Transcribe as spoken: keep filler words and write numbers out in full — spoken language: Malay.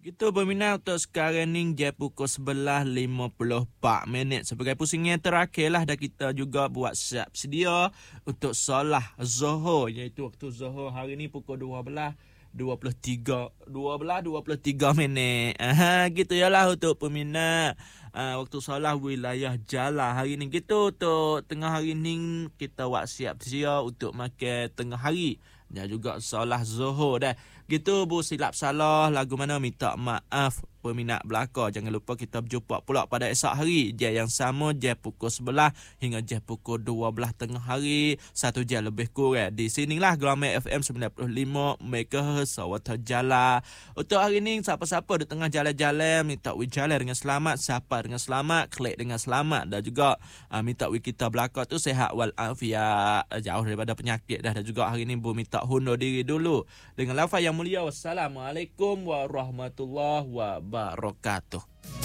Kita berminat untuk sekarang ni jam pukul sebelas lima puluh empat minit. Sebagai pusing yang terakhir lah dah kita juga buat siap sedia untuk solah Zuhur. Iaitu waktu Zuhur hari ni pukul dua belas dua puluh tiga dua belas dua puluh tiga minit. Aha, gitu yalah untuk peminat uh, waktu solah wilayah Jala hari ni. Gitu untuk tengah hari ni kita buat siap sedia untuk makan tengah hari dan juga solah Zuhur dah. Gitu bu, silap salah lagu mana minta maaf peminat belaka. Jangan lupa kita berjumpa pula pada esok hari jam yang sama, jam pukul sebelas hingga jam pukul dua belas tengah hari, satu jam lebih kurang. Di sinilah Geramai F M sembilan puluh lima megahertz Sawata Jala. Untuk hari ni siapa-siapa di tengah jalan-jalan minta wi jalan dengan selamat, siapa dengan selamat, klik dengan selamat, dan juga uh, minta wi kita belaka tu sihat wal afiat, jauh daripada penyakit dah. Dan juga hari ni bu minta hundur diri dulu dengan lafaz yang mulia. Wassalamualaikum warahmatullahi wabarakatuh.